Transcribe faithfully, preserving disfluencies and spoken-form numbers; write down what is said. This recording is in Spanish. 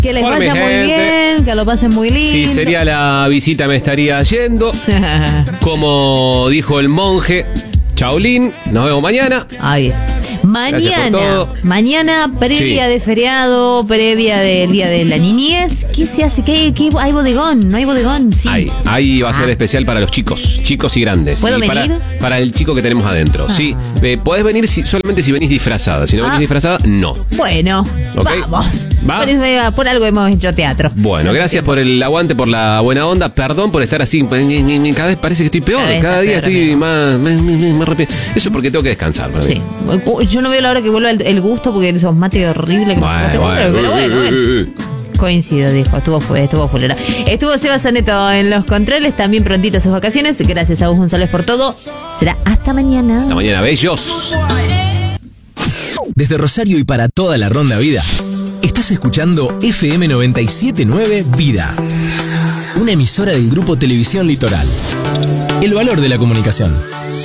Que les Por vaya mi muy gente. bien, que lo pasen muy lindo. Si sería la visita me estaría yendo. Como dijo el monje Shaolin, nos vemos mañana. Ay, mañana, todo. mañana previa Sí. de feriado, previa del Día de la Niñez. ¿Qué se hace? ¿Qué, qué- hay bodegón? ¿No hay bodegón? Sí. Ahí, ahí va a ser Ah. especial para los chicos, chicos y grandes. ¿Puedo y para, venir? para el chico que tenemos adentro. Ah. Sí, eh, podés venir si- solamente si venís disfrazada. Si no venís Ah. disfrazada, no. Bueno, Ok. vamos. ¿Va? Por, eso- por algo hemos hecho teatro. Bueno, gracias por el aguante, por la buena onda. Perdón por estar así. Cada vez parece que estoy peor. Cada vez Cada estás día peor, estoy amigo. más, más, más, más rápido. Eso porque tengo que descansar para mí. Sí. Yo no veo la hora que vuelva el, el gusto porque esos mates horribles que Bueno, me bueno, pero bueno, bueno. eh, eh, eh. Coincido, dijo, estuvo fue, estuvo fulera. Estuvo Seba Soneto en los controles, también prontito sus vacaciones. Gracias a vos, González, por todo. Será hasta mañana. Hasta mañana, bellos. Desde Rosario y para toda la Ronda Vida, estás escuchando F M noventa y siete punto nueve Vida, una emisora del Grupo Televisión Litoral. El valor de la comunicación.